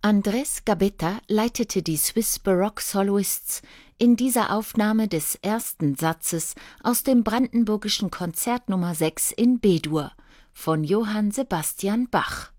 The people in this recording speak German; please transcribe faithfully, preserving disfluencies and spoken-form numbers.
Andrés Gabetta leitete die Swiss Baroque Soloists in dieser Aufnahme des ersten Satzes aus dem Brandenburgischen Konzert Nummer sechs in B-Dur von Johann Sebastian Bach.